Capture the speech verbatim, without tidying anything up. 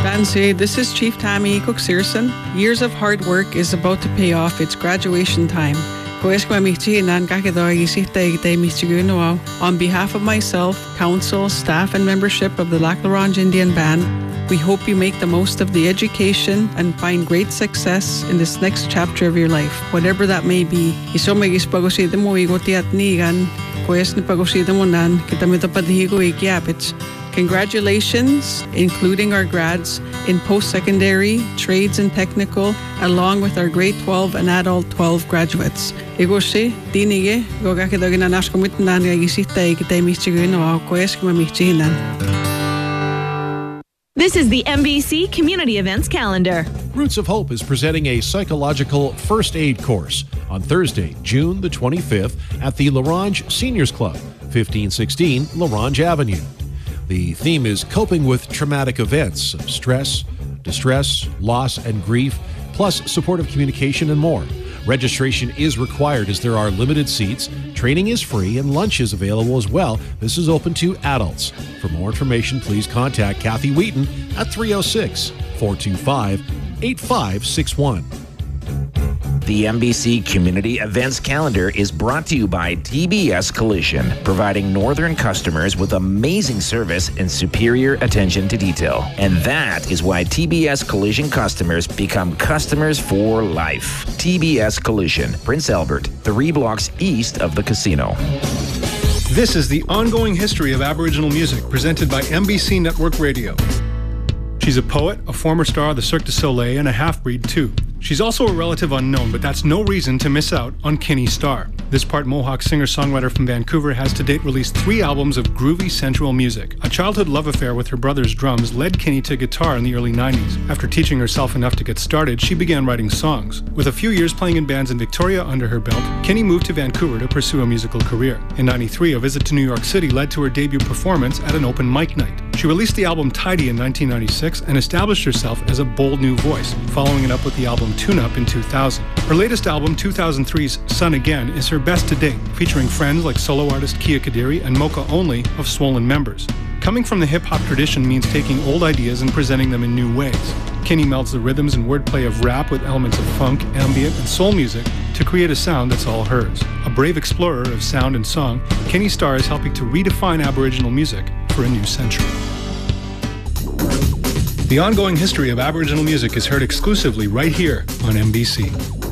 Fancy, this is Chief Tammy Cook-Searson. Years of hard work is about to pay off. It's graduation time. On behalf of myself, council, staff, and membership of the Lac La Ronge Indian Band, we hope you make the most of the education and find great success in this next chapter of your life, whatever that may be. Congratulations, including our grads in post-secondary, trades and technical, along with our grade twelve and adult twelve graduates. This is the M B C Community Events Calendar. Roots of Hope is presenting a psychological first aid course on Thursday, June the twenty-fifth at the La Ronge Seniors Club, fifteen sixteen La Ronge Avenue. The theme is coping with traumatic events of stress, distress, loss, and grief, plus supportive communication and more. Registration is required as there are limited seats. Training is free and lunch is available as well. This is open to adults. For more information, please contact Kathy Wheaton at three oh six, four two five, eight five six one. The M B C Community Events Calendar is brought to you by T B S Collision, providing northern customers with amazing service and superior attention to detail. And that is why T B S Collision customers become customers for life. T B S Collision, Prince Albert, three blocks east of the casino. This is the ongoing history of Aboriginal music presented by M B C Network Radio. She's a poet, a former star of the Cirque du Soleil, and a half-breed too. She's also a relative unknown, but that's no reason to miss out on Kenny Starr. This part Mohawk singer-songwriter from Vancouver has to date released three albums of groovy, sensual music. A childhood love affair with her brother's drums led Kenny to guitar in the early nineties. After teaching herself enough to get started, she began writing songs. With a few years playing in bands in Victoria under her belt, Kenny moved to Vancouver to pursue a musical career. In ninety-three, a visit to New York City led to her debut performance at an open mic night. She released the album Tidy in nineteen ninety-six and established herself as a bold new voice, following it up with the album Tune Up in two thousand. Her latest album, two thousand three's Sun Again, is her best to date, featuring friends like solo artist Kia Kadiri and Mocha Only of Swollen Members. Coming from the hip-hop tradition means taking old ideas and presenting them in new ways. Kenny melds the rhythms and wordplay of rap with elements of funk, ambient, and soul music to create a sound that's all hers. A brave explorer of sound and song, Kenny Starr is helping to redefine Aboriginal music for a new century. The ongoing history of Aboriginal music is heard exclusively right here on M B C.